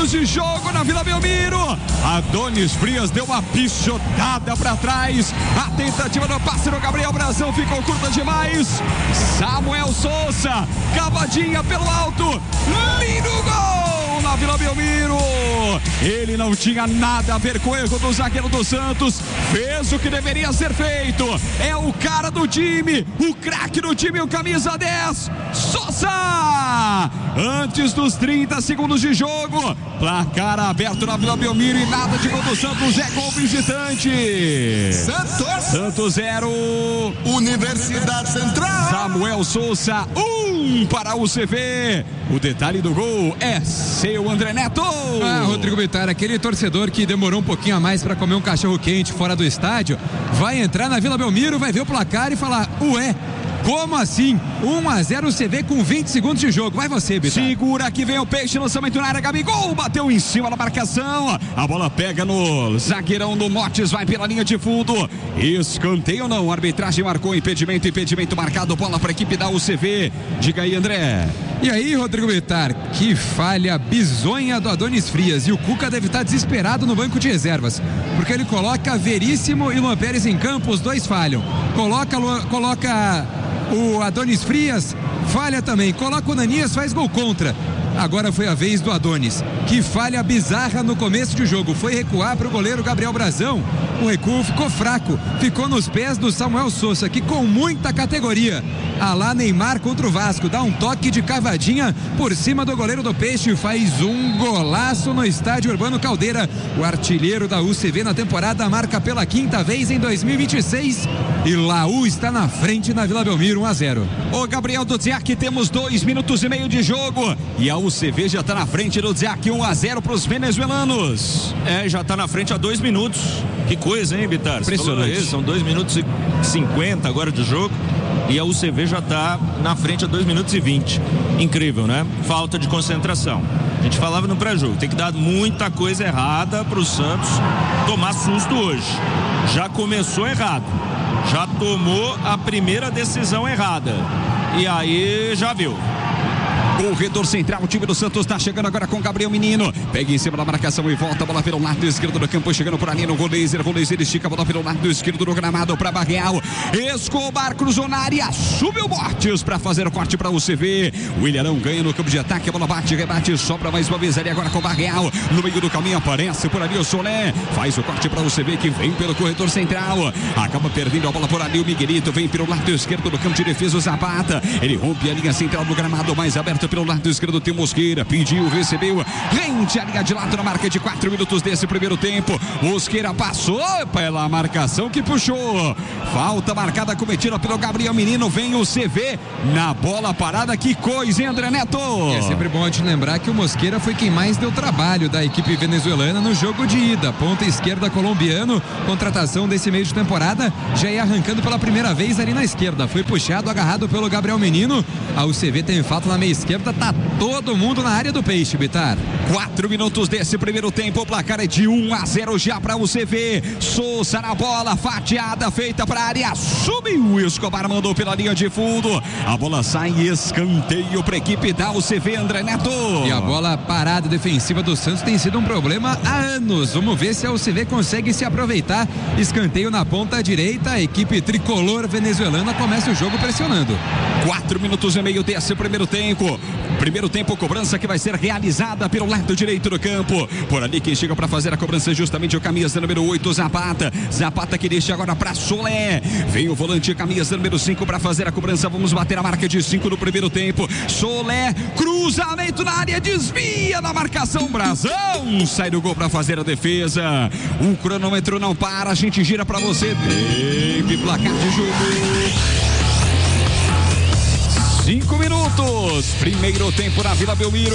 segundos de jogo na Vila Belmiro. Adonis Frias deu uma pichotada para trás. A tentativa do passe do Gabriel Brazão ficou curta demais. Samuel Souza, cavadinha pelo alto, lindo gol na Vila Belmiro. Ele não tinha nada a ver com o erro do zagueiro do Santos, fez o que deveria ser feito. É o cara do time, o craque do time, o camisa 10, Souza. Antes dos 30 segundos de jogo, placar aberto na Vila Belmiro e nada de gol do Santos, é gol visitante. Santos 0, Universidade Central. Samuel Souza 1 para o CV. O detalhe do gol é seu, André Neto. Rodrigo Bittar, aquele torcedor que demorou um pouquinho a mais para comer um cachorro quente fora do estádio, vai entrar na Vila Belmiro, vai ver o placar e falar: ué, como assim? 1-0 o CV com 20 segundos de jogo. Vai você, Bittar. Segura que vem o Peixe, lançamento na área, Gabigol bateu em cima da marcação. A bola pega no zagueirão do Motes, vai pela linha de fundo. Escanteio ou não? A arbitragem marcou impedimento marcado, bola para a equipe da UCV. Diga aí, André. E aí, Rodrigo Bittar, que falha bizonha do Adonis Frias. E o Cuca deve estar desesperado no banco de reservas, porque ele coloca Veríssimo e Luan Pérez em campo, os dois falham. Coloca o Adonis Frias, falha também. Coloca o Nanias, faz gol contra. Agora foi a vez do Adonis. Que falha bizarra no começo de jogo. Foi recuar para o goleiro Gabriel Brazão. O recuo ficou fraco. Ficou nos pés do Samuel Souza, que com muita categoria, a lá Neymar contra o Vasco, dá um toque de cavadinha por cima do goleiro do Peixe. Faz um golaço no estádio Urbano Caldeira. O artilheiro da UCV na temporada marca pela 5ª vez em 2026. E Laú está na frente na Vila Belmiro, 1-0. Ô Gabriel do Dziac, temos 2 minutos e meio de jogo. E a UCV já está na frente do Dziac, 1-0 para os venezuelanos. Já está na frente há 2 minutos. Que coisa, hein, Bittar? Impressionante. São 2 minutos e 50 agora de jogo. E a UCV já está na frente há 2 minutos e 20. Incrível, né? Falta de concentração. A gente falava no pré-jogo, tem que dar muita coisa errada para o Santos tomar susto hoje. Já começou errado. Já tomou a primeira decisão errada. E aí já viu. Corredor central, o time do Santos está chegando agora com Gabriel Menino. Pega em cima da marcação e volta a bola pelo lado esquerdo do campo, chegando por ali no Roleiser estica a bola pelo lado esquerdo do gramado para Barreal. Escobar cruzou na área, subiu Bortes para fazer o corte para o CV. O Ilharão ganha no campo de ataque, a bola bate, rebate, sobra mais uma vez ali agora com Barreal. No meio do caminho aparece por ali o Solé, faz o corte para o CV que vem pelo corredor central. Acaba perdendo a bola por ali, o Miguelito vem pelo lado esquerdo do campo de defesa, o Zapata. Ele rompe a linha central do gramado, mais aberto pelo lado esquerdo tem Mosqueira, pediu, recebeu, rente a linha de lado na marca de 4 minutos desse primeiro tempo. Mosqueira passou pela marcação que puxou, falta marcada cometida pelo Gabriel Menino, vem o CV na bola parada. Que coisa, hein, André Neto? É sempre bom a gente lembrar que o Mosqueira foi quem mais deu trabalho da equipe venezuelana no jogo de ida. Ponta esquerda colombiano, contratação desse meio de temporada, já ia arrancando pela primeira vez ali na esquerda, foi puxado, agarrado pelo Gabriel Menino. A UCV tem falta na meia esquerda, tá todo mundo na área do Peixe, Bittar. 4 minutos desse primeiro tempo, o placar é de 1-0 já para o CV. Souza na bola, fatiada feita para a área, subiu, Escobar mandou pela linha de fundo, a bola sai, escanteio para a equipe da UCV, André Neto. E a bola parada defensiva do Santos tem sido um problema há anos. Vamos ver se a UCV consegue se aproveitar. Escanteio na ponta direita, a equipe tricolor venezuelana começa o jogo pressionando. 4 minutos e meio desse primeiro tempo. Primeiro tempo, cobrança que vai ser realizada pelo lado direito do campo. Por ali quem chega para fazer a cobrança é justamente o camisa número 8, Zapata. Zapata que deixa agora para Solé. Vem o volante, camisa número 5 para fazer a cobrança. Vamos bater a marca de 5 no primeiro tempo. Solé, cruzamento na área, desvia da marcação. Brazão sai do gol para fazer a defesa. O cronômetro não para, a gente gira para você. Teve placar de jogo. 5 minutos, primeiro tempo na Vila Belmiro.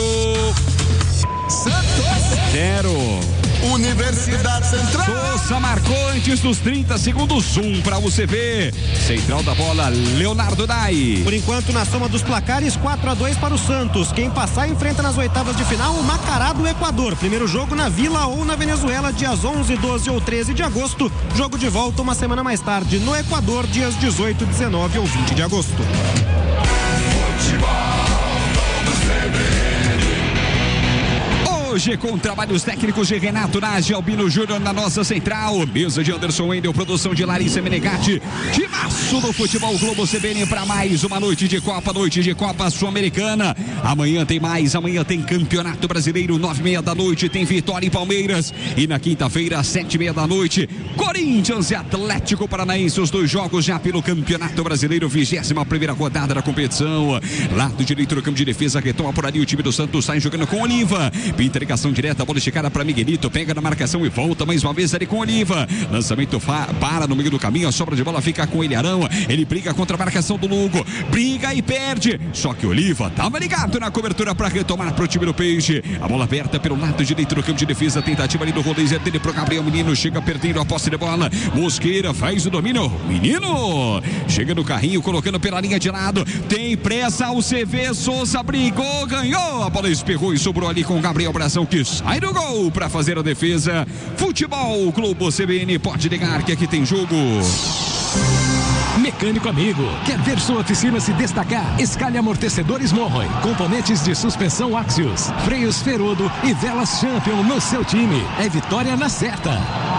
Santos 0. Universidade Central. Souza marcou antes dos 30 segundos, 1 para o UCV. Central da bola, Leonardo Dai. Por enquanto, na soma dos placares, 4-2 para o Santos. Quem passar enfrenta nas oitavas de final o Macará do Equador. Primeiro jogo na Vila ou na Venezuela, dias 11, 12 ou 13 de agosto. Jogo de volta uma semana mais tarde no Equador, dias 18, 19 ou 20 de agosto. Hoje com trabalhos técnicos de Renato Nage, Albino Júnior na nossa central. Mesa de Anderson Wendel, produção de Larissa Menegatti. Timaço do Futebol Globo CBN para mais uma noite de Copa Sul-Americana. Amanhã tem mais, amanhã tem Campeonato Brasileiro, 9h30 da noite, tem Vitória e Palmeiras. E na quinta-feira, 7h30 da noite, Corinthians e Atlético Paranaense, os dois jogos já pelo Campeonato Brasileiro, 21ª rodada da competição. Lado direito do campo de defesa, retoma por ali o time do Santos, sai jogando com Oliva. Pinta ligação direta, bola esticada para Miguelito, pega na marcação e volta mais uma vez ali com Oliva. Lançamento para no meio do caminho, a sobra de bola fica com Ilharão. Ele briga contra a marcação do Lugo, briga e perde. Só que Oliva estava ligado na cobertura para retomar para o time do Peixe. A bola aberta pelo lado direito do campo de defesa, tentativa ali do rodeio dele pro Gabriel Menino, chega perdendo a posse de bola. Mosqueira faz o domínio. Menino chega no carrinho, colocando pela linha de lado. Tem pressa, o CV Souza brigou, ganhou. A bola espirrou e sobrou ali com o Gabriel Brazão, que sai do gol para fazer a defesa. Futebol Globo CBN, pode ligar que aqui tem jogo. Mecânico amigo, quer ver sua oficina se destacar? Escalhe amortecedores Morroy, componentes de suspensão Axios, freios Ferodo e velas Champion no seu time. É vitória na certa.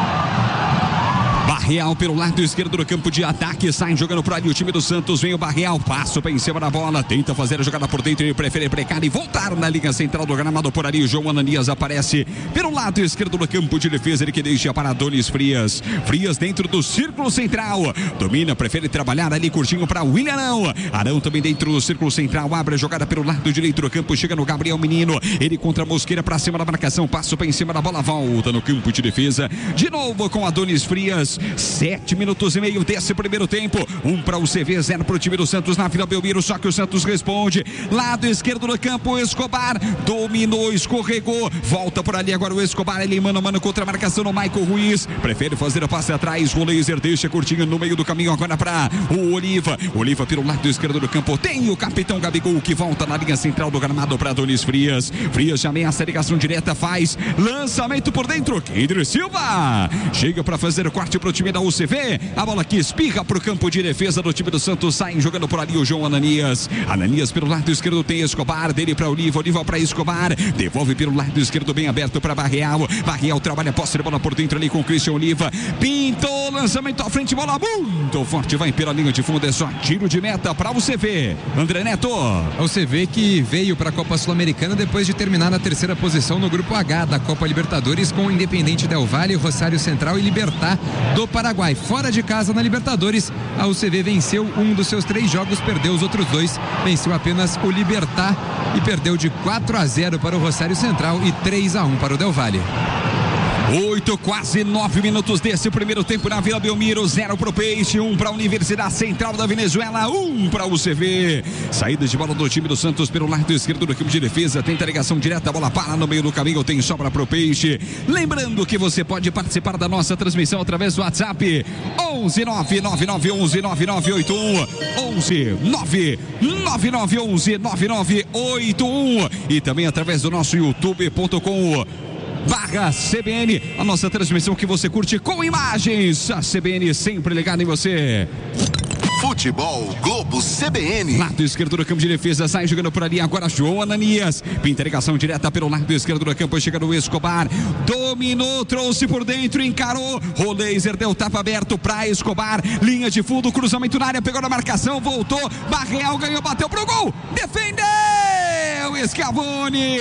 Barreal pelo lado esquerdo do campo de ataque, sai jogando por ali o time do Santos, vem o Barreal, passa em cima da bola, tenta fazer a jogada por dentro, ele prefere precar e voltar na linha central do gramado por ali. O João Ananias aparece pelo lado esquerdo do campo de defesa, ele que deixa para Adonis Frias. Frias dentro do círculo central, domina, prefere trabalhar ali curtinho para William Arão. Arão também dentro do círculo central, abre a jogada pelo lado direito do campo, chega no Gabriel Menino, ele contra a Mosqueira para cima da marcação, passa em cima da bola, volta no campo de defesa, de novo com Adonis Frias. 7 minutos e meio desse primeiro tempo, 1 para o CV, 0 para o time do Santos na Vila Belmiro, só que o Santos responde, lado esquerdo do campo, Escobar dominou, escorregou, volta por ali agora o Escobar, ele mano a mano contra a marcação no Michael Ruiz, prefere fazer a passe atrás, o laser deixa curtinho no meio do caminho agora para o Oliva pelo lado esquerdo do campo, tem o capitão Gabigol que volta na linha central do gramado para Adonis Frias já ameaça a ligação direta, faz lançamento por dentro, Kendrick Silva chega para fazer o corte para o time da UCV, a bola que espirra para o campo de defesa do time do Santos, sai jogando por ali o João Ananias pelo lado esquerdo tem Escobar, dele para Oliva para Escobar, devolve pelo lado esquerdo bem aberto para Barreal trabalha a posse de bola por dentro ali com Christian Oliva, pintou, lançamento à frente, bola muito forte, vai pela linha de fundo, é só tiro de meta para o CV. André Neto. O CV que veio para a Copa Sul-Americana depois de terminar na terceira posição no grupo H da Copa Libertadores com o Independente Del Valle, Rosário Central e Libertad do Paraguai. Fora de casa na Libertadores, a UCV venceu um dos seus 3 jogos, perdeu os outros 2, venceu apenas o Libertad e perdeu de 4-0 para o Rosário Central e 3-1 para o Del Valle. 8, quase 9 minutos desse primeiro tempo na Vila Belmiro, 0 para o Peixe, 1 para a Universidade Central da Venezuela, 1 para o UCV. Saída de bola do time do Santos pelo lado esquerdo do campo de defesa, tenta a ligação direta, a bola para no meio do caminho, tem sobra para o Peixe. Lembrando que você pode participar da nossa transmissão através do WhatsApp 11 99911 9981 11 99911 9981 e também através do nosso youtube.com/CBN, a nossa transmissão que você curte com imagens, a CBN sempre ligada em você. Futebol Globo CBN. Lado esquerdo do campo de defesa, sai jogando por ali agora João Ananias, pinta ligação direta pelo lado esquerdo do campo, chega no Escobar, dominou, trouxe por dentro, encarou, o laser deu tapa aberto para Escobar, linha de fundo, cruzamento na área, pegou na marcação, voltou, Barreal ganhou, bateu pro gol, defendeu, Schiavoni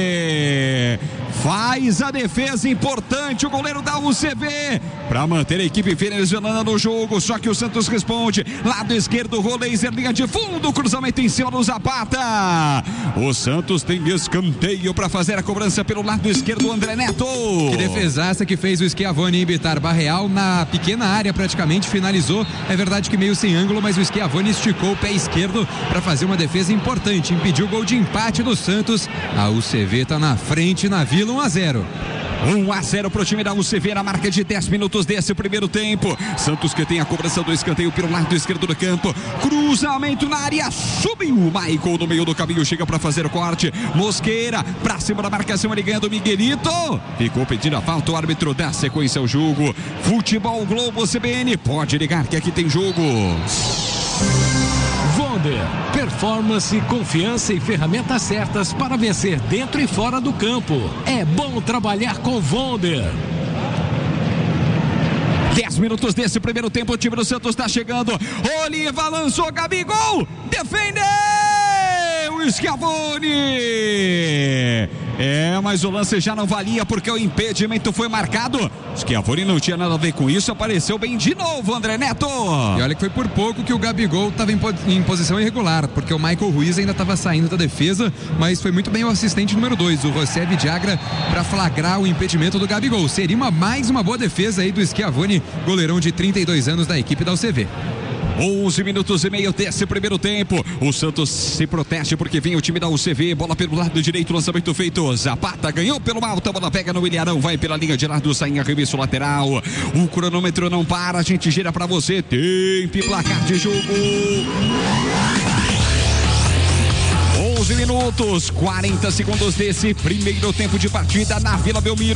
faz a defesa importante, o goleiro da UCV para manter a equipe venezuelana no jogo, só que o Santos responde, lado esquerdo, Roleiser, linha de fundo, cruzamento em cima do Zapata, o Santos tem escanteio para fazer a cobrança pelo lado esquerdo, André Neto. Que defesaça que fez o Schiavoni imitar Barreal na pequena área, praticamente finalizou, é verdade que meio sem ângulo, mas o Schiavoni esticou o pé esquerdo para fazer uma defesa importante, impediu o gol de empate do Santos, a UCV está na frente na Vila, 1-0. 1-0 para o time da UCV na marca de 10 minutos desse primeiro tempo. Santos que tem a cobrança do escanteio pelo lado esquerdo do campo. Cruzamento na área, subiu o Michael no meio do caminho, chega para fazer o corte. Mosqueira para cima da marcação, ele ganha do Miguelito. Ficou pedindo a falta, o árbitro dá sequência ao jogo. Futebol Globo CBN, pode ligar que aqui tem jogo. Wonder. Performance, confiança e ferramentas certas para vencer dentro e fora do campo. É bom trabalhar com Wonder. 10 minutos desse primeiro tempo, o time do Santos está chegando. Oliva lançou, Gabigol defendeu o Schiavoni. Mas o lance já não valia porque o impedimento foi marcado. Schiavoni não tinha nada a ver com isso, apareceu bem de novo, André Neto. E olha que foi por pouco que o Gabigol estava em posição irregular, porque o Michael Ruiz ainda estava saindo da defesa, mas foi muito bem o assistente número 2, o José Vidagra, para flagrar o impedimento do Gabigol. Seria mais uma boa defesa aí do Schiavoni, goleirão de 32 anos da equipe da UCV. 11 minutos e meio desse primeiro tempo. O Santos se protege porque vem o time da UCV. Bola pelo lado direito, lançamento feito. Zapata ganhou pelo alto, a bola pega no Ilharão, vai pela linha de lado, sai em arremesso lateral. O cronômetro não para, a gente gira pra você. Tempo e placar de jogo. 11 minutos, 40 segundos desse primeiro tempo de partida na Vila Belmiro.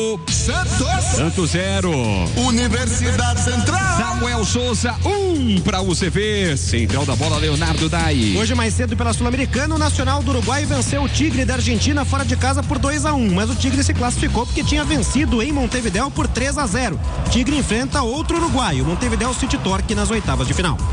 Santos 0. Universidade Central. Samuel Souza 1 para o UCV. Central da bola, Leonardo Dai. Hoje mais cedo pela Sul-Americana, o Nacional do Uruguai venceu o Tigre da Argentina fora de casa por 2-1, mas o Tigre se classificou porque tinha vencido em Montevidéu por 3-0. Tigre enfrenta outro uruguaio, Montevidéu City Torque, nas oitavas de final.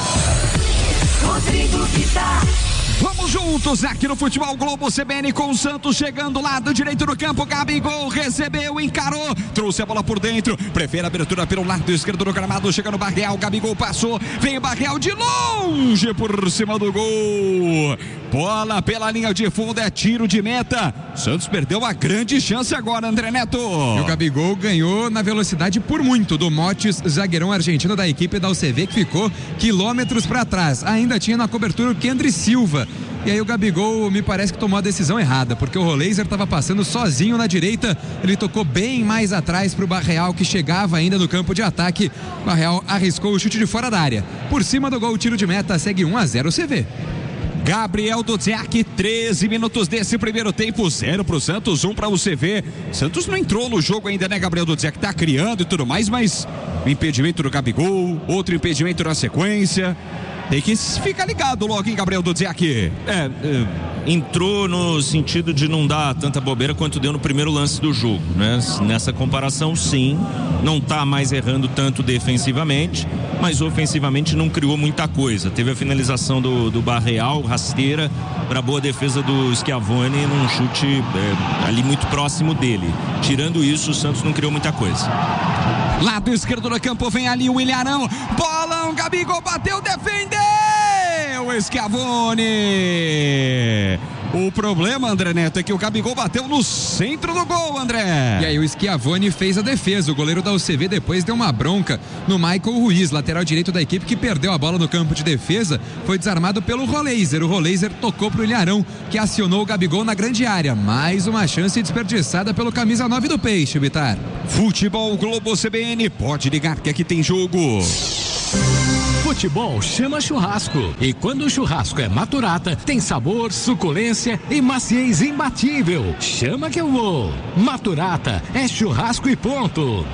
Rodrigo Vitar. Vamos juntos aqui no Futebol Globo CBN com o Santos chegando lado direito do campo. Gabigol recebeu, encarou, trouxe a bola por dentro, prefere a abertura pelo lado esquerdo do gramado, chega no Barreal, Gabigol passou, vem o Barreal de longe por cima do gol. Bola pela linha de fundo, é tiro de meta. Santos perdeu uma grande chance agora, André Neto. E o Gabigol ganhou na velocidade por muito do Motes, zagueirão argentino da equipe da UCV, que ficou quilômetros para trás. Ainda tinha na cobertura o Kendry Silva. E aí o Gabigol me parece que tomou a decisão errada, porque o Roleiser estava passando sozinho na direita, ele tocou bem mais atrás para o Barreal, que chegava ainda no campo de ataque. Barreal arriscou o chute de fora da área. Por cima do gol, tiro de meta, segue 1-0 CV. Gabriel Dudziak, 13 minutos desse primeiro tempo, 0 pro Santos, 1 para o CV. Santos não entrou no jogo ainda, né, Gabriel Dudziak? Tá criando e tudo mais, mas o impedimento do Gabigol, outro impedimento na sequência. Tem que ficar ligado logo, hein, Gabriel Dudziak? Entrou no sentido de não dar tanta bobeira quanto deu no primeiro lance do jogo, né? Nessa comparação, sim, não tá mais errando tanto defensivamente, mas ofensivamente não criou muita coisa. Teve a finalização do Barreal, rasteira, para boa defesa do Schiavoni num chute ali muito próximo dele. Tirando isso, o Santos não criou muita coisa. Lado esquerdo do campo, vem ali o Ilharão, bolão, Gabigol bateu, defendeu, Schiavoni. O problema, André Neto, é que o Gabigol bateu no centro do gol, André. E aí o Schiavoni fez a defesa. O goleiro da UCV depois deu uma bronca no Michael Ruiz, lateral direito da equipe, que perdeu a bola no campo de defesa. Foi desarmado pelo Roleiser. O Roleiser tocou pro Ilharão, que acionou o Gabigol na grande área. Mais uma chance desperdiçada pelo camisa 9 do Peixe, Bitar. Futebol Globo CBN, pode ligar que aqui tem jogo. Futebol chama churrasco. E quando o churrasco é Maturata, tem sabor, suculência e maciez imbatível. Chama que eu vou. Maturata é churrasco e ponto.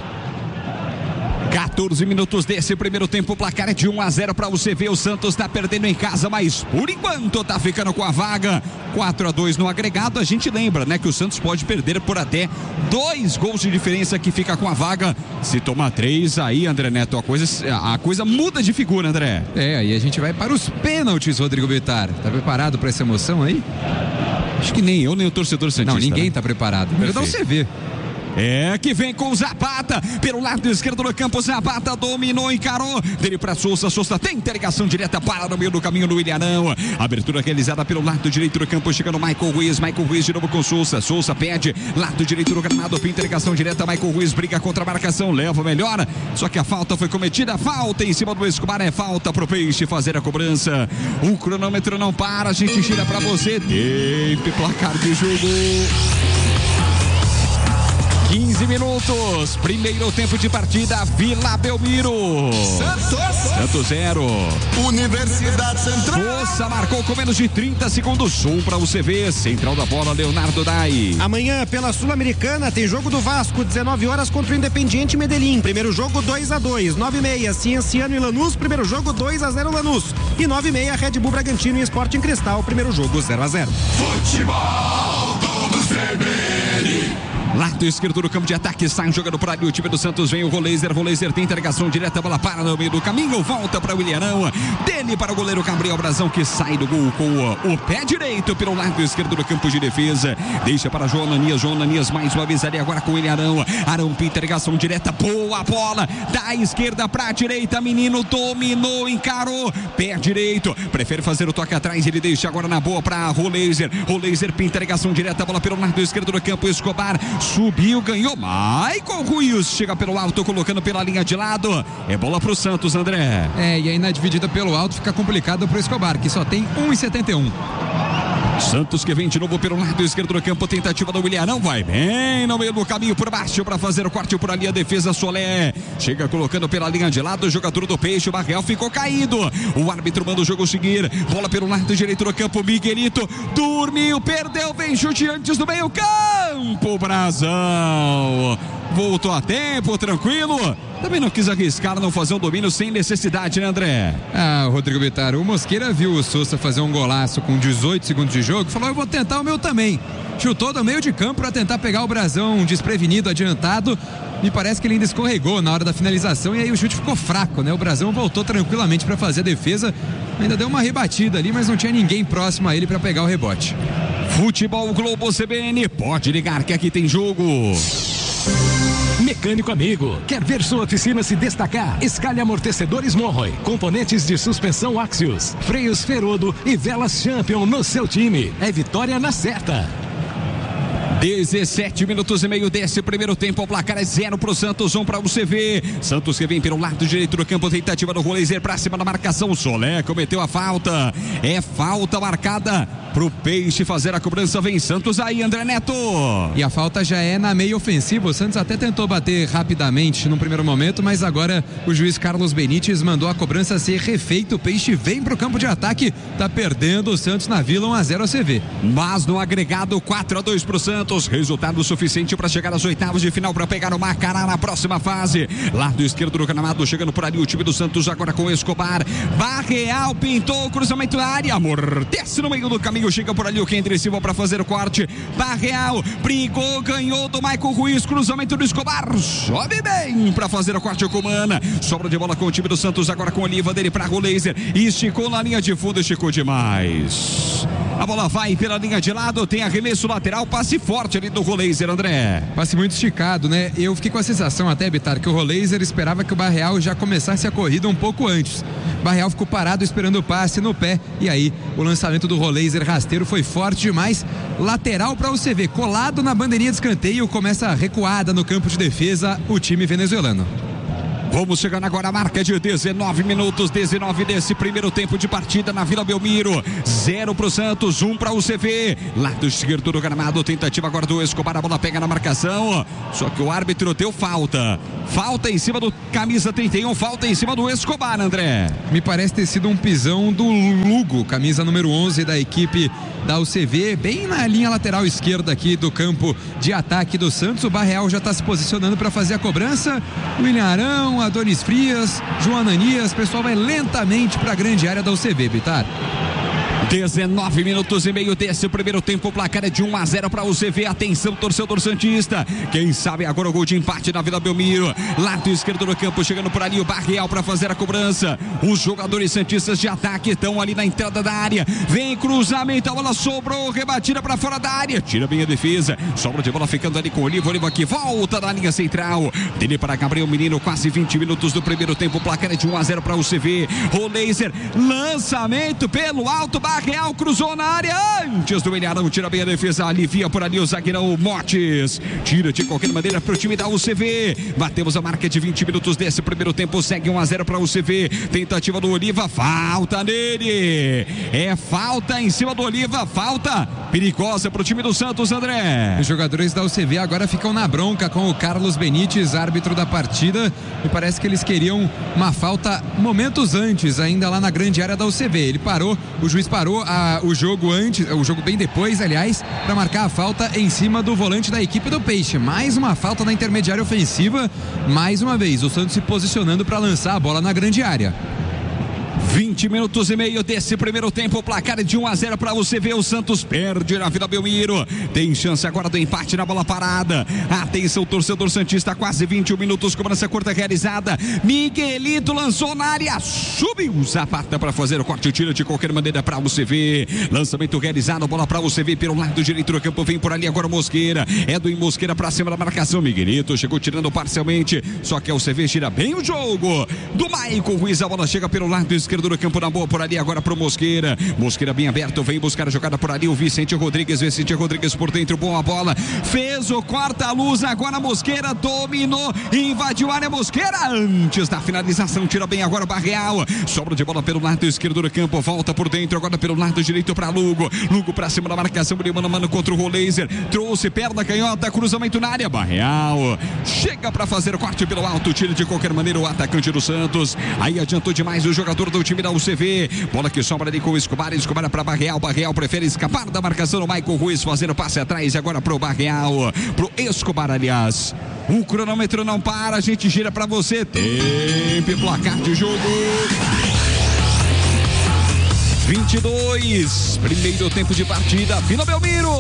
14 minutos desse primeiro tempo, o placar é de 1-0 para o UCV. O Santos está perdendo em casa, mas por enquanto tá ficando com a vaga. 4-2 no agregado. A gente lembra, né, que o Santos pode perder por até 2 gols de diferença, que fica com a vaga. Se tomar 3, aí, André Neto, a coisa muda de figura, André. Aí a gente vai para os pênaltis, Rodrigo Bitar. Tá preparado para essa emoção aí? Acho que nem eu, nem o torcedor santista. Não, ninguém tá preparado. Perdão, você vê. Que vem com o Zapata pelo lado esquerdo do campo. Zapata dominou, encarou, dele para Souza. Souza tem interligação direta, para no meio do caminho do Ilharão. Abertura realizada pelo lado direito do campo, chegando Michael Ruiz. Michael Ruiz de novo com Souza. Souza pede, lado direito do gramado, interligação direta. Michael Ruiz briga contra a marcação, leva melhor. Só que a falta foi cometida, falta em cima do Escobar. É falta pro Peixe fazer a cobrança. O cronômetro não para, a gente gira para você. Tempo e placar de jogo. 15 minutos, primeiro tempo de partida, Vila Belmiro. Santos 0. Universidade Central. Moça marcou com menos de 30 segundos. Para o CV, central da bola, Leonardo Dai. Amanhã, pela Sul-Americana, tem jogo do Vasco, 19 horas contra o Independiente Medellín. Primeiro jogo 2-2, 9h30, Cienciano e Lanús. Primeiro jogo 2-0 Lanús. E 9h30, Red Bull Bragantino e Sporting Cristal. Primeiro jogo 0-0. Futebol do CBN. Lado esquerdo do campo de ataque, sai jogando para ali o time do Santos, vem o Roleiser tem interrogação direta, bola para no meio do caminho, volta para o Ilharão, dele para o goleiro Gabriel Brazão, que sai do gol com o pé direito pelo lado esquerdo do campo de defesa, deixa para João Ananias mais uma vez ali agora com o Ilharão, Arão pinta interrogação direta, boa bola, da esquerda para a direita, menino dominou, encarou, pé direito, prefere fazer o toque atrás, ele deixa agora na boa para Roleiser pinta interrogação direta, bola pelo lado esquerdo do campo, Escobar, subiu, ganhou, Michael Ruiz chega pelo alto, colocando pela linha de lado, é bola pro Santos, André. E aí na dividida pelo alto fica complicado pro Escobar, que só tem 1,71. Santos que vem de novo pelo lado esquerdo do campo, tentativa do William, não vai bem no meio do caminho por baixo para fazer o corte por ali, a defesa Solé, chega colocando pela linha de lado, o jogador do Peixe, o Barreal ficou caído, o árbitro manda o jogo seguir, bola pelo lado direito do campo, Miguelito, dormiu, perdeu, vem chute antes do meio campo, Brazão, voltou a tempo, tranquilo, também não quis arriscar, não fazer um domínio sem necessidade, né, André? Rodrigo Bittar, o Mosqueira viu o Sousa fazer um golaço com 18 segundos de jogo, falou, eu vou tentar o meu também, chutou do meio de campo para tentar pegar o Brazão desprevenido, adiantado, me parece que ele ainda escorregou na hora da finalização e aí o chute ficou fraco, né? O Brazão voltou tranquilamente para fazer a defesa, ainda deu uma rebatida ali, mas não tinha ninguém próximo a ele para pegar o rebote. Futebol Globo CBN, pode ligar que aqui tem jogo. Mecânico amigo, quer ver sua oficina se destacar? Escalhe amortecedores Monroy, componentes de suspensão Axios, freios Ferodo e velas Champion no seu time. É vitória na certa. 17 minutos e meio desse primeiro tempo, o placar é 0 pro Santos, 1 para o CV. Santos que vem pelo lado direito do campo, tentativa do Roleiser pra cima da marcação, Solé cometeu a falta, é falta marcada pro Peixe fazer a cobrança, vem Santos aí, André Neto. E a falta já é na meia ofensiva, o Santos até tentou bater rapidamente no primeiro momento, mas agora o juiz Carlos Benítez mandou a cobrança ser refeita, o Peixe vem pro campo de ataque, tá perdendo o Santos na Vila, 1-0 ao CV. Mas no agregado 4-2 pro Santos, resultado suficiente para chegar às oitavas de final para pegar o Macará na próxima fase. Lado esquerdo do gramado, chegando por ali o time do Santos agora com Escobar, Barreal pintou o cruzamento na área, amortece no meio do caminho, chega por ali o Kendrick Silva para fazer o corte, Barreal brigou, ganhou do Michael Ruiz, cruzamento do Escobar, sobe bem para fazer o corte com Mana, sobra de bola com o time do Santos agora com Oliva, dele para Roleiser, esticou na linha de fundo, esticou demais. A bola vai pela linha de lado, tem arremesso lateral, passe forte ali do Roleiser, André. Passe muito esticado, né? Eu fiquei com a sensação até, Bittar, que o Roleiser esperava que o Barreal já começasse a corrida um pouco antes. O Barreal ficou parado esperando o passe no pé e aí o lançamento do Roleiser rasteiro foi forte demais. Lateral para o CV, colado na bandeirinha de escanteio, começa a recuada no campo de defesa o time venezuelano. Vamos chegando agora a marca de 19 minutos, 19 desse primeiro tempo de partida na Vila Belmiro. 0 pro Santos, 1 para o CV. Lado esquerdo do gramado, tentativa agora do Escobar, a bola pega na marcação. Só que o árbitro deu falta. Falta em cima do camisa 31, falta em cima do Escobar, André. Me parece ter sido um pisão do Lugo, camisa número 11 da equipe da UCV, bem na linha lateral esquerda aqui do campo de ataque do Santos. O Barreal já está se posicionando para fazer a cobrança. William Arão, Adonis Frias, João Ananias, o pessoal vai lentamente para a grande área da UCV, Bittar. 19 minutos e meio desse primeiro tempo, o placar é de 1-0 para o CV. Atenção, torcedor santista, quem sabe agora o gol de empate na Vila Belmiro. Lado esquerdo do campo, chegando por ali o Barreal para fazer a cobrança. Os jogadores santistas de ataque estão ali na entrada da área, vem cruzamento, a bola sobrou, rebatida para fora da área, tira bem a defesa, sobra de bola ficando ali com o Oliva que volta da linha central, dele para Gabriel Menino, quase 20 minutos do primeiro tempo, o placar é de 1-0 para o CV. Roleiser, lançamento pelo alto, Barreal cruzou na área antes do Ilharão, tira bem a defesa, alivia por ali o zagueirão Motes, tira de qualquer maneira para o time da UCV. Batemos a marca de 20 minutos desse primeiro tempo, segue 1-0 para a UCV. Tentativa do Oliva, falta nele, é falta em cima do Oliva, falta perigosa para o time do Santos, André. Os jogadores da UCV agora ficam na bronca com o Carlos Benítez, árbitro da partida, e parece que eles queriam uma falta momentos antes, ainda lá na grande área da UCV. Ele parou, o juiz parou o jogo antes, o jogo bem depois, aliás, para marcar a falta em cima do volante da equipe do Peixe. Mais uma falta na intermediária ofensiva, mais uma vez o Santos se posicionando para lançar a bola na grande área. 20 minutos e meio desse primeiro tempo, placar de 1-0 para o UCV. O Santos perde na Vila Belmiro, tem chance agora do empate na bola parada. Atenção, torcedor santista, quase 21 minutos, cobrança curta realizada. Miguelito lançou na área, subiu Zapata para fazer o corte, tira de qualquer maneira para o UCV. Lançamento realizado, bola para o UCV pelo lado direito do campo, vem por ali agora o Mosqueira, Edwin Mosqueira para cima da marcação. Miguelito chegou tirando parcialmente, só que a UCV tira bem o jogo do Maicon Ruiz. A bola chega pelo lado esquerdo do campo, na boa por ali agora pro Mosqueira. Mosqueira bem aberto, vem buscar a jogada por ali o Vicente Rodrigues por dentro, boa bola, fez o corta-luz, agora Mosqueira dominou, invadiu a área, Mosqueira antes da finalização, tira bem agora o Barreal, sobra de bola pelo lado esquerdo do campo, volta por dentro agora pelo lado direito para Lugo pra cima da marcação, ele mano a mano contra o Roleiser, trouxe perna canhota, cruzamento na área, Barreal chega para fazer o corte pelo alto, tira de qualquer maneira o atacante do Santos, aí adiantou demais o jogador do time da UCV, bola que sobra ali com o Escobar para Barreal prefere escapar da marcação do Maicon Ruiz, fazendo passe atrás agora pro Barreal, pro Escobar, aliás. O cronômetro não para, a gente gira para você, tempo e placar de jogo. 22, primeiro tempo de partida, Vila Belmiro.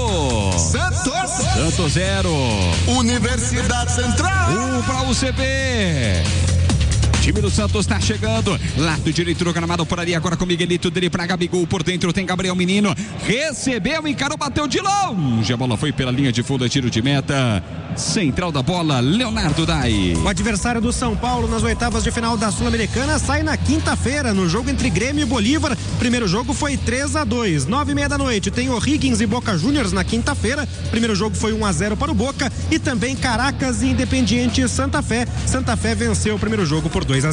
Santos 0. Universidade Central 1 para o UCV. Time do Santos está chegando, lado direito do gramado por ali, agora com Miguelito, dele para Gabigol, por dentro tem Gabriel Menino, recebeu, encarou, bateu de longe, a bola foi pela linha de fundo, tiro de meta, central da bola, Leonardo Dai. O adversário do São Paulo nas oitavas de final da Sul-Americana sai na quinta-feira, no jogo entre Grêmio e Bolívar. Primeiro jogo foi 3-2, 9h30 da noite, tem O'Higgins e Boca Juniors na quinta-feira, primeiro jogo foi 1-0 para o Boca, e também Caracas e Independiente Santa Fé. Santa Fé venceu o primeiro jogo por 2-0.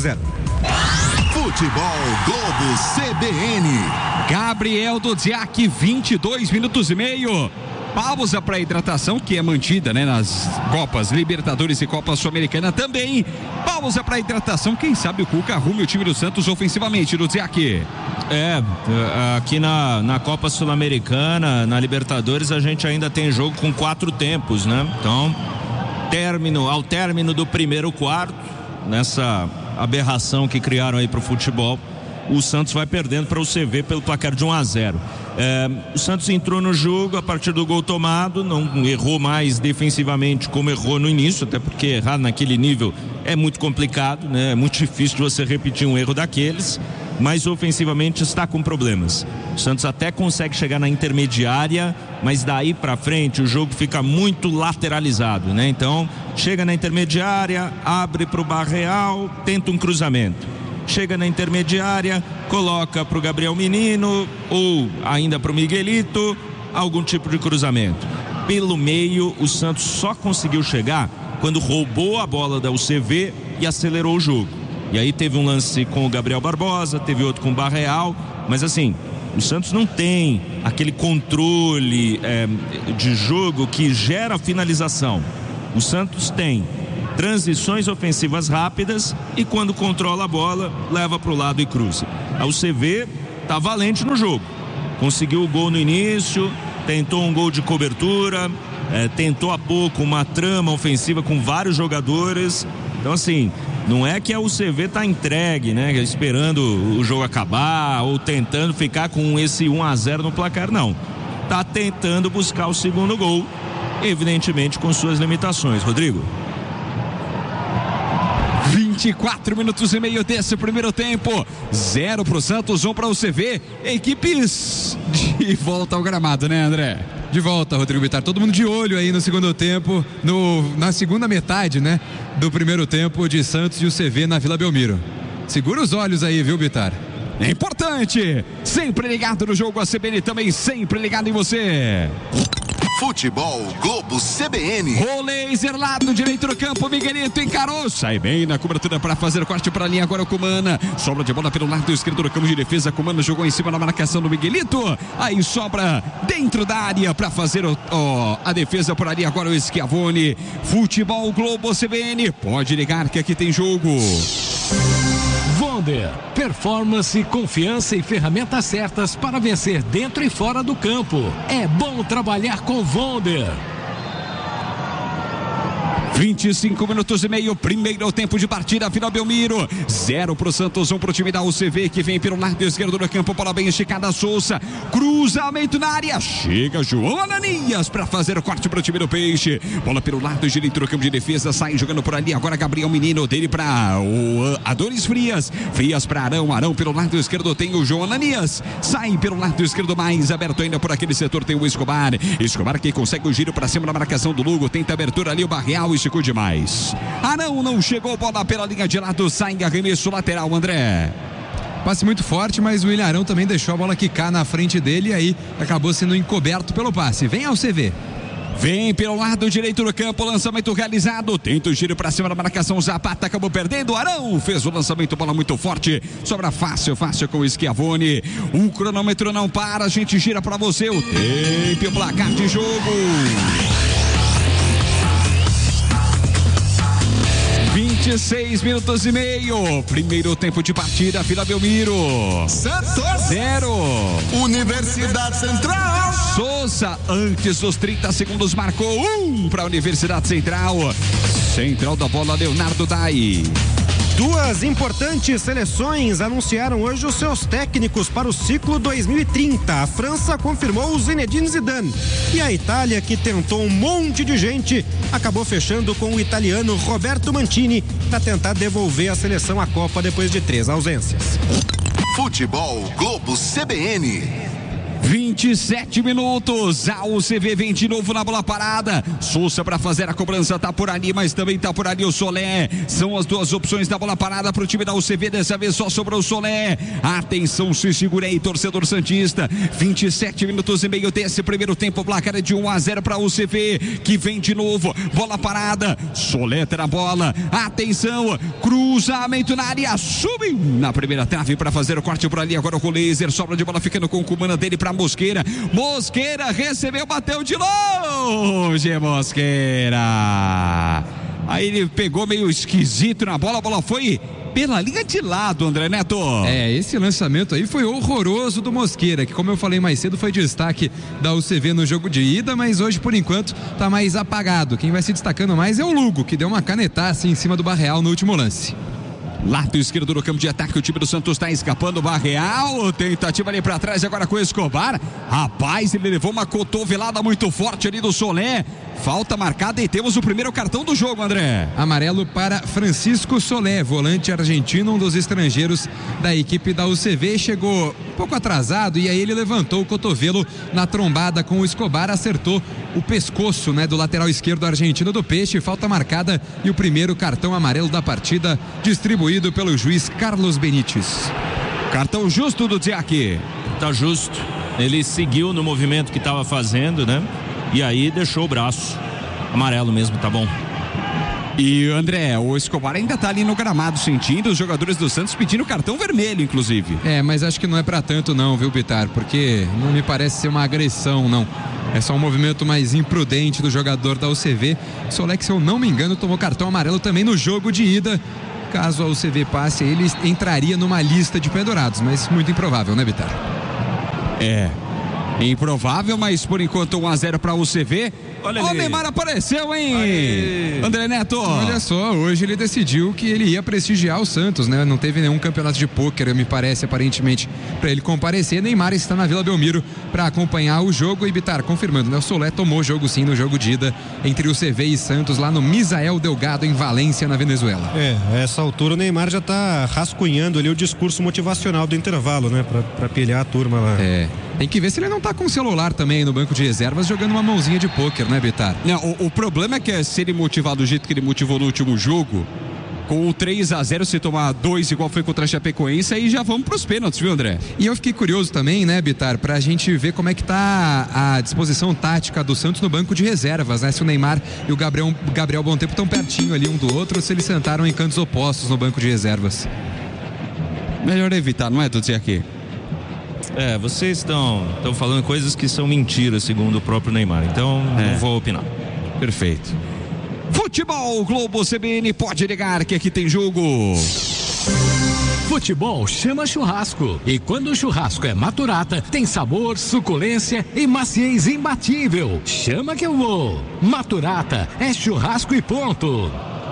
Futebol Globo CBN. Gabriel Dudziak, 22 minutos e meio. Pausa para hidratação, que é mantida, né, nas Copas Libertadores e Copa Sul-Americana também. Pausa para hidratação, quem sabe o Cuca arrume o time do Santos ofensivamente, Dudziak. Aqui na Copa Sul-Americana, na Libertadores, a gente ainda tem jogo com 4 tempos, né? Então, ao término do primeiro quarto, nessa aberração que criaram aí pro futebol, o Santos vai perdendo para o CV pelo placar de 1-0. O Santos entrou no jogo a partir do gol tomado, não errou mais defensivamente como errou no início, até porque errar naquele nível é muito complicado, né? É muito difícil de você repetir um erro daqueles, mas ofensivamente está com problemas. O Santos até consegue chegar na intermediária, mas daí para frente o jogo fica muito lateralizado, né? Então chega na intermediária, abre para o Barreal, tenta um cruzamento, chega na intermediária, coloca para o Gabriel Menino ou ainda para o Miguelito, algum tipo de cruzamento. Pelo meio, o Santos só conseguiu chegar quando roubou a bola da UCV e acelerou o jogo. E aí teve um lance com o Gabriel Barbosa, teve outro com o Barreal, mas assim, o Santos não tem aquele controle de jogo que gera finalização. O Santos tem transições ofensivas rápidas e quando controla a bola, leva para o lado e cruza. A UCV tá valente no jogo, conseguiu o gol no início, tentou um gol de cobertura, tentou há pouco uma trama ofensiva com vários jogadores. Então assim, não é que a UCV tá entregue, né, esperando o jogo acabar ou tentando ficar com esse 1-0 no placar, não. Tá tentando buscar o segundo gol, evidentemente com suas limitações. Rodrigo. 24 minutos e meio desse primeiro tempo, 0 para o Santos, 1 para o UCV. Equipes de volta ao gramado, né, André? De volta, Rodrigo Bittar. Todo mundo de olho aí no segundo tempo, na segunda metade, né, do primeiro tempo de Santos e UCV na Vila Belmiro. Segura os olhos aí, viu, Bittar? é importante. Sempre ligado no jogo, a CBN também sempre ligado em você. Futebol Globo CBN. O laser lado direito do campo, Miguelito encarou, sai bem na cobertura para fazer o corte para a linha, agora o Cumana, sobra de bola pelo lado esquerdo do campo de defesa, Cumana jogou em cima da marcação do Miguelito, aí sobra dentro da área para fazer a defesa por ali, agora o Schiavone. Futebol Globo CBN, pode ligar que aqui tem jogo. Vonder, performance, confiança e ferramentas certas para vencer dentro e fora do campo. É bom trabalhar com Vonder. 25 minutos e meio, primeiro tempo de partida, final Belmiro, 0 pro Santos, 1 pro time da UCV, que vem pelo lado esquerdo do campo, bola bem esticada, Souza, cruzamento na área, chega João Ananias para fazer o corte pro time do Peixe, bola pelo lado direito do campo de defesa, sai jogando por ali, agora Gabriel Menino, dele para o Adonis Frias para Arão pelo lado esquerdo tem o João Ananias, sai pelo lado esquerdo mais aberto ainda por aquele setor, tem o Escobar que consegue o giro para cima da marcação do Lugo, tenta abertura ali o Barreal, esticou demais. Arão não chegou, bola pela linha de lado, sai em arremesso lateral, André. Passe muito forte, mas o William Arão também deixou a bola quicar na frente dele e aí acabou sendo encoberto pelo passe. Vem ao CV. Vem pelo lado direito do campo, lançamento realizado, tenta o giro para cima da marcação, Zapata acabou perdendo, Arão fez o lançamento, bola muito forte, sobra fácil com o Schiavone, o cronômetro não para, a gente gira para você o tempo, o placar de jogo. 26 minutos e meio, primeiro tempo de partida, Vila Belmiro, Santos 0. Universidade Central. Souza, antes dos 30 segundos, marcou 1 para a Universidade Central. Central da bola, Leonardo Dai. Duas importantes seleções anunciaram hoje os seus técnicos para o ciclo 2030. A França confirmou o Zinedine Zidane e a Itália, que tentou um monte de gente, acabou fechando com o italiano Roberto Mantini para tentar devolver a seleção à Copa depois de 3 ausências. Futebol Globo CBN. 27 minutos, a UCV vem de novo na bola parada, Souza para fazer a cobrança, tá por ali, mas também tá por ali o Solé, são as duas opções da bola parada pro time da UCV, dessa vez só sobrou o Solé, atenção, se segura aí, torcedor santista, 27 minutos e meio desse primeiro tempo, placar é de 1-0 pra UCV, que vem de novo, bola parada, Solé terá a bola, atenção, cruzamento na área, sube na primeira trave para fazer o corte por ali, agora o laser, sobra de bola ficando com o Cumana dele para Mosqueira recebeu, bateu de longe, Mosqueira, aí ele pegou meio esquisito na bola, a bola foi pela linha de lado, André Neto. Esse lançamento aí foi horroroso do Mosqueira, que como eu falei mais cedo foi destaque da UCV no jogo de ida, mas hoje por enquanto tá mais apagado, quem vai se destacando mais é o Lugo, que deu uma canetaça em cima do Barreal no último lance. Lado esquerdo do campo de ataque, o time do Santos está escapando, Barreal, tentativa ali para trás agora com o Escobar, rapaz, ele levou uma cotovelada muito forte ali do Solé, falta marcada e temos o primeiro cartão do jogo, André. Amarelo para Francisco Solé, volante argentino, um dos estrangeiros da equipe da UCV, chegou um pouco atrasado e aí ele levantou o cotovelo na trombada com o Escobar, acertou o pescoço, né, do lateral esquerdo argentino do Peixe, falta marcada e o primeiro cartão amarelo da partida distribuído pelo juiz Carlos Benítez. Cartão justo do Diac. Tá justo, ele seguiu no movimento que estava fazendo, né? E aí deixou o braço amarelo mesmo, tá bom. E André, o Escobar ainda tá ali no gramado sentindo, os jogadores do Santos pedindo cartão vermelho, inclusive. Mas acho que não é pra tanto não, viu, Bitar? Porque não me parece ser uma agressão, não. É só um movimento mais imprudente do jogador da UCV. Solé, que, se eu não me engano, tomou cartão amarelo também no jogo de ida. Caso a UCV passe, ele entraria numa lista de pendurados, mas muito improvável, né, Bitar? Improvável, mas por enquanto 1-0 para a UCV. Olha, o Neymar apareceu, hein? Aí. André Neto. Olha só, hoje ele decidiu que ele ia prestigiar o Santos, né? Não teve nenhum campeonato de pôquer, me parece, aparentemente, para ele comparecer. Neymar está na Vila Belmiro para acompanhar o jogo. E Bitar, confirmando, né? O Solé tomou jogo sim no jogo de ida entre o CV e Santos, lá no Misael Delgado, em Valência, na Venezuela. A essa altura o Neymar já tá rascunhando ali o discurso motivacional do intervalo, né? Pra pilhar a turma lá. Tem que ver se ele não tá com o celular também no banco de reservas jogando uma mãozinha de pôquer, né, Bitar? Não, o problema é que se ele motivar do jeito que ele motivou no último jogo, com o 3-0, se tomar 2 igual foi contra a Chapecoense, aí já vamos pros pênaltis, viu, André? E eu fiquei curioso também, né, Bitar, pra gente ver como é que tá a disposição tática do Santos no banco de reservas, né? Se o Neymar e o Gabriel Bom Tempo estão pertinho ali um do outro, ou se eles sentaram em cantos opostos no banco de reservas. Melhor evitar, não é, Tuti, aqui? Vocês estão falando coisas que são mentiras, segundo o próprio Neymar, então não vou opinar. Perfeito. Futebol Globo CBN, pode ligar que aqui tem jogo. Futebol chama churrasco. E quando o churrasco é Maturata, tem sabor, suculência e maciez imbatível. Chama que eu vou. Maturata é churrasco e ponto.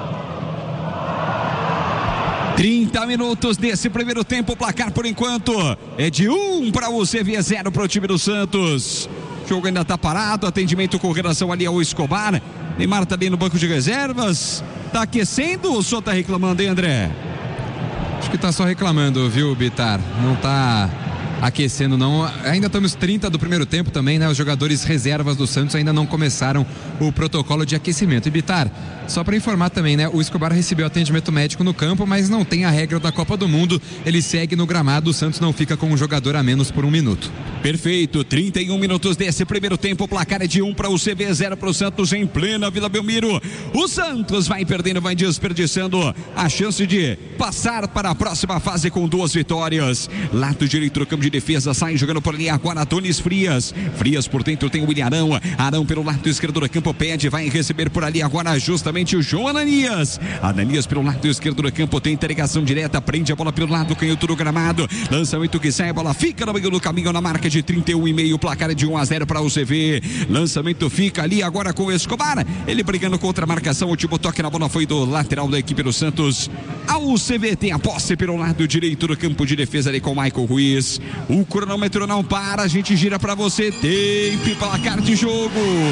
30 minutos desse primeiro tempo, o placar por enquanto é de 1 para o CV, 0 para o time do Santos. O jogo ainda está parado, atendimento com relação ali ao Escobar. Neymar tá ali no banco de reservas, tá aquecendo ou só tá reclamando, hein, André? Acho que tá só reclamando, viu, Bitar? Não tá aquecendo, não. Ainda estamos 30 do primeiro tempo também, né? Os jogadores reservas do Santos ainda não começaram o protocolo de aquecimento. E, Bitar, só para informar também, né? O Escobar recebeu atendimento médico no campo, mas não tem a regra da Copa do Mundo. Ele segue no gramado, o Santos não fica com um jogador a menos por 1 minuto. Perfeito, 31 minutos desse primeiro tempo, o placar é de 1 para o CV, 0 para o Santos em plena Vila Belmiro. O Santos vai perdendo, vai desperdiçando a chance de passar para a próxima fase com 2 vitórias. Lado direito do campo de defesa, sai jogando por ali agora Adonis Frias. Frias por dentro tem o William Arão. Arão pelo lado esquerdo do campo pede, vai receber por ali agora justamente o João Ananias. Ananias pelo lado esquerdo do campo, tem ligação direta, prende a bola pelo lado canhoto do gramado. Lançamento que sai, a bola fica no meio do caminho na marca de 31,5, placar é de 1-0 para o CV. Lançamento fica ali agora com o Escobar. Ele brigando contra a marcação, o último toque na bola foi do lateral da equipe do Santos. O CV tem a posse pelo lado direito do campo de defesa ali com o Michael Ruiz. O cronômetro não para, a gente gira para você. Tempo e placar de jogo.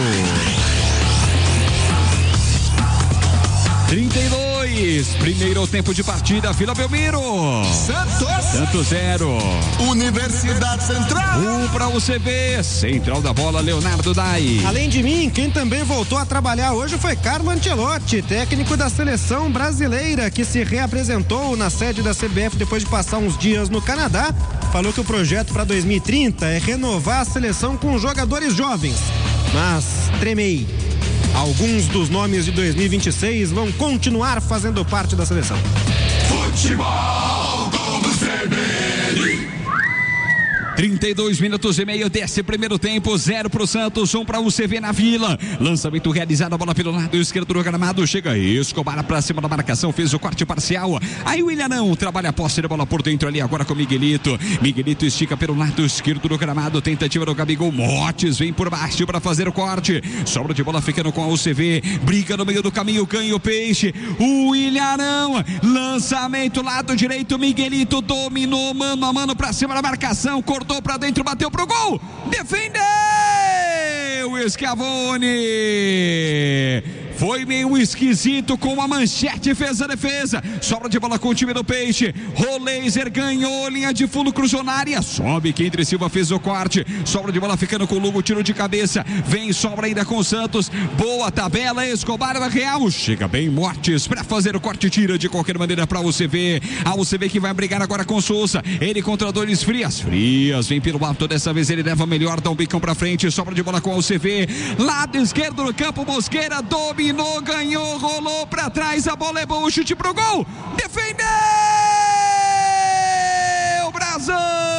32, primeiro tempo de partida, Vila Belmiro. Santos 0. Universidade Central. 1 para o CV, central da bola, Leonardo Dai. Além de mim, quem também voltou a trabalhar hoje foi Carlo Ancelotti, técnico da seleção brasileira, que se reapresentou na sede da CBF depois de passar uns dias no Canadá. Falou que o projeto para 2030 é renovar a seleção com jogadores jovens. Mas tremei. Alguns dos nomes de 2026 vão continuar fazendo parte da seleção. Futebol Globo CBN. 32 minutos e meio desse primeiro tempo, 0 para o Santos, 1 para o CV na Vila. Lançamento realizado, a bola pelo lado esquerdo do gramado, chega Escobar para cima da marcação, fez o corte parcial. Aí o William não trabalha a posse da bola por dentro ali agora com o Miguelito. Miguelito estica pelo lado esquerdo do gramado, tentativa do Gabigol. Motes vem por baixo para fazer o corte. Sobra de bola ficando com a UCV, briga no meio do caminho, ganha o peixe. O William não, lançamento lado direito, Miguelito dominou mano a mano para cima da marcação, cortou pra dentro, bateu pro gol, defendeu Schiavone, foi meio esquisito com a manchete, fez a defesa, sobra de bola com o time do Peixe, Roleiser ganhou, linha de fundo, cruzou na área, sobe, Kendry Silva fez o corte, sobra de bola ficando com o Lugo, tiro de cabeça, vem, sobra ainda com o Santos, boa tabela, Escobar Real, chega bem, Mortes pra fazer o corte, tira de qualquer maneira pra UCV, a UCV que vai brigar agora com o Souza, ele contra Adonis Frias, Frias vem pelo alto, dessa vez ele leva melhor, dá um bicão pra frente, sobra de bola com a UCV, lado esquerdo do campo, Mosqueira dominou, ganhou, rolou pra trás, a bola é boa, o chute pro gol, defendeu Brasil!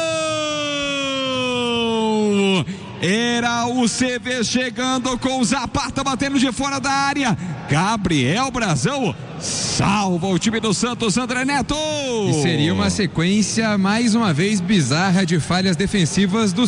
Era o CV chegando com o Zapata batendo de fora da área, Gabriel Brasil salva o time do Santos, André Neto. E seria uma sequência mais uma vez bizarra de falhas defensivas do